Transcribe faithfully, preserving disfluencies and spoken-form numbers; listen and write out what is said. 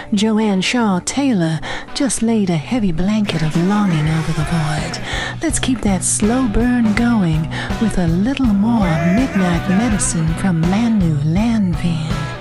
Joanne Shaw Taylor just laid a heavy blanket of longing over the void. Let's keep that slow burn going with a little more midnight medicine from Manu Lanvin.